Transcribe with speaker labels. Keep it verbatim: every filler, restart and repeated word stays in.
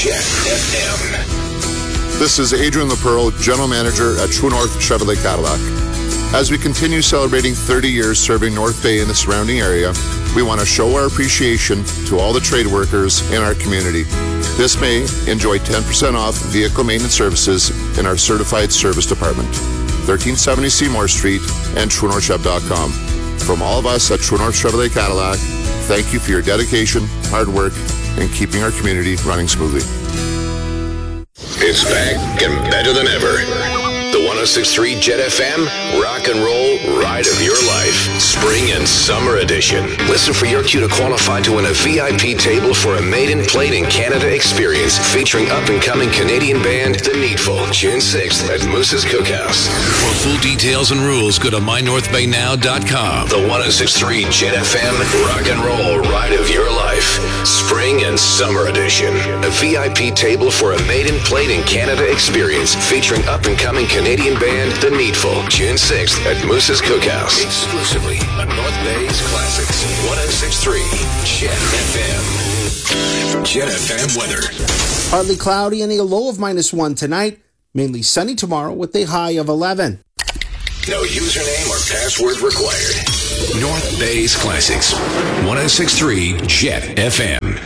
Speaker 1: Jet F M.
Speaker 2: This is Adrian LaPearl, General Manager at True North Chevrolet Cadillac. As we continue celebrating thirty years serving North Bay and the surrounding area, we want to show our appreciation to all the trade workers in our community. This May, enjoy ten percent off vehicle maintenance services in our certified service department. thirteen seventy Seymour Street and true north chev dot com. From all of us at True North Chevrolet Cadillac, thank you for your dedication, hard work, and keeping our community running smoothly.
Speaker 1: It's back and better than ever. The one oh six point three Jet F M, rock and roll ride of your life. Spring and summer edition. Listen for your cue to qualify to win a V I P table for a Made in Plate in Canada experience featuring up-and-coming Canadian band The Needful, June sixth at Moose's Cookhouse. For full details and rules, go to my north bay now dot com. The one oh six point three Jet F M, rock and roll ride of your life. Spring and summer edition. A V I P table for a Made in Plate in Canada experience featuring up-and-coming Canadian band The Needful, June sixth at Moose's Cookhouse. Exclusively on North Bay's Classics. one oh six point three Jet F M. Jet F M weather.
Speaker 3: Partly cloudy and a low of minus one tonight. Mainly sunny tomorrow with a high of eleven.
Speaker 1: No username or password required. North Bay's Classics. one oh six point three Jet F M.